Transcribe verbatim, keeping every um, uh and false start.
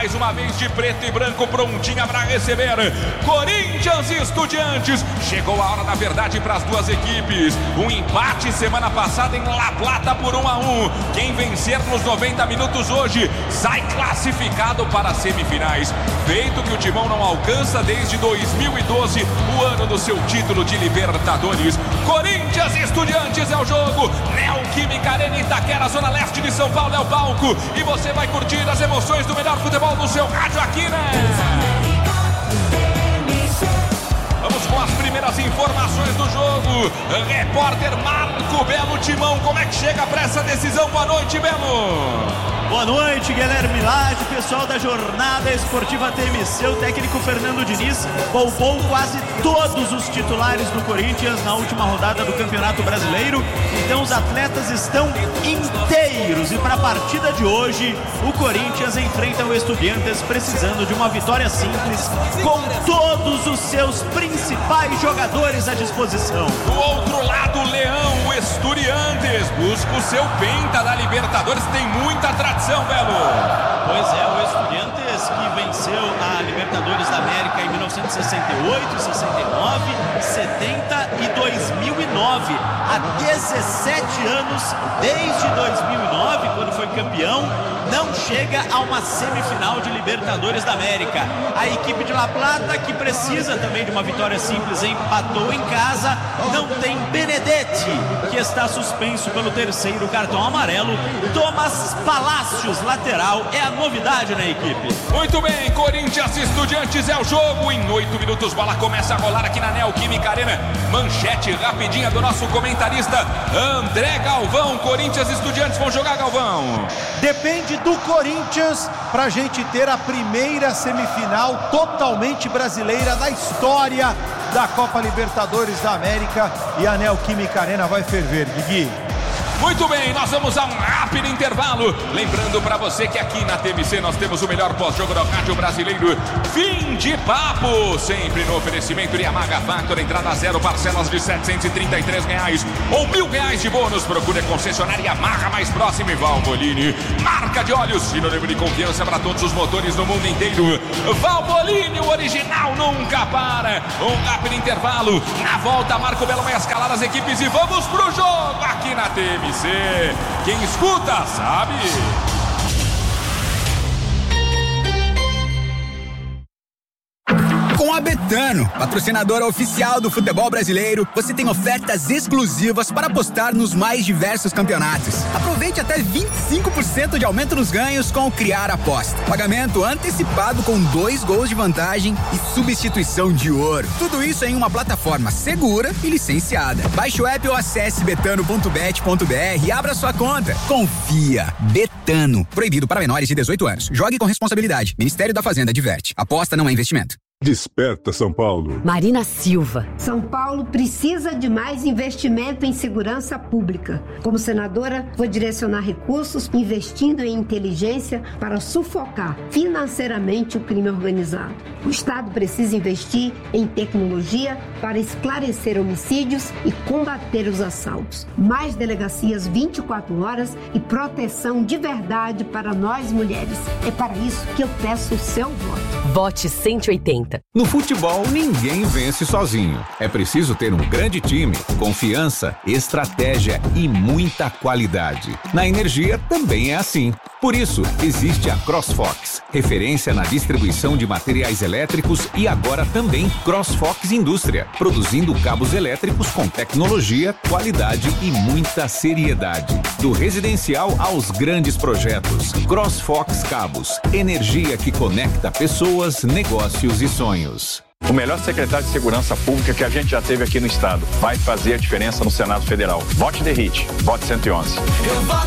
mais uma vez de preto e branco, prontinha para receber. Corinthians e Estudiantes. Chegou a hora da verdade para as duas equipes. Um empate semana passada em La Plata por um a um. Quem vencer nos noventa minutos hoje sai classificado para as semifinais. Feito que o Timão não alcança desde dois mil e doze, o ano do seu título de Libertadores. Corinthians e Estudiantes é o jogo. Neoquímica Arena Itaquera, zona leste de São Paulo é o palco. E você vai curtir as emoções do melhor futebol no seu rádio aqui, né? Vamos com as primeiras informações do jogo. Repórter Marco Belo. Timão, como é que chega para essa decisão? Boa noite, Belo. Boa noite, Guilherme Lage, pessoal da Jornada Esportiva T M C. O técnico Fernando Diniz poupou quase todos os titulares do Corinthians na última rodada do Campeonato Brasileiro. Então os atletas estão inteiros. E para a partida de hoje, o Corinthians enfrenta o Estudiantes precisando de uma vitória simples, com todos os seus principais jogadores à disposição. Do outro lado, o Leão, o Estudiantes, busca o seu penta da Libertadores. Tem muita tradição, Belo. Pois é, o Estudiantes que venceu a Libertadores da América em mil novecentos e sessenta e oito, sessenta e nove, setenta e dois mil e nove. Há dezessete anos, desde dois mil e nove, quando foi campeão, não chega a uma semifinal de Libertadores da América. A equipe de La Plata, que precisa também de uma vitória simples, empatou em casa. Não tem Benedetti, que está suspenso pelo terceiro cartão amarelo. Thomas Palacios, lateral, é a novidade na equipe. Muito bem, Corinthians e Estudiantes é o jogo. Em oito minutos, bola começa a rolar aqui na Neoquímica Arena. Manchete rapidinha do nosso comentarista André Galvão. Corinthians e Estudiantes vão jogar, Galvão? Depende do Corinthians pra gente ter a primeira semifinal totalmente brasileira da história da Copa Libertadores da América, e a Neoquímica Arena vai ferver, Guigui. Muito bem, nós vamos a um rápido intervalo. Lembrando para você que aqui na T M C nós temos o melhor pós-jogo do rádio brasileiro. Fim de papo, sempre no oferecimento de Yamaha Factor. Entrada zero, parcelas de setecentos e trinta e três reais ou mil reais de bônus. Procure a concessionária Yamaha mais próxima e Valvoline. Marca de óleos, sinônimo de confiança para todos os motores no mundo inteiro. Valvoline, o original nunca para. Um rápido intervalo. Na volta, Marco Belo vai escalar as equipes e vamos pro jogo aqui na T M C. Quem escuta sabe. Com a Betano, patrocinadora oficial do futebol brasileiro, você tem ofertas exclusivas para apostar nos mais diversos campeonatos. Aproveite até vinte e cinco por cento de aumento nos ganhos com o Criar Aposta. Pagamento antecipado com dois gols de vantagem e substituição de ouro. Tudo isso em uma plataforma segura e licenciada. Baixe o app ou acesse betano ponto bet ponto br e abra sua conta. Confia. Betano. Proibido para menores de dezoito anos. Jogue com responsabilidade. Ministério da Fazenda adverte. Aposta não é investimento. Desperta São Paulo. Marina Silva. São Paulo precisa de mais investimento em segurança pública. Como senadora, vou direcionar recursos investindo em inteligência para sufocar financeiramente o crime organizado. O Estado precisa investir em tecnologia para esclarecer homicídios e combater os assaltos. Mais delegacias vinte e quatro horas e proteção de verdade para nós mulheres. É para isso que eu peço o seu voto. Vote cento e oitenta. No futebol, ninguém vence sozinho. É preciso ter um grande time, confiança, estratégia e muita qualidade. Na energia também é assim. Por isso, existe a CrossFox, referência na distribuição de materiais elétricos, e agora também CrossFox Indústria, produzindo cabos elétricos com tecnologia, qualidade e muita seriedade. Do residencial aos grandes projetos. CrossFox Cabos, energia que conecta pessoas, negócios e sonhos. O melhor secretário de Segurança Pública que a gente já teve aqui no estado. Vai fazer a diferença no Senado Federal. Vote D E R I T. Vote cento e onze.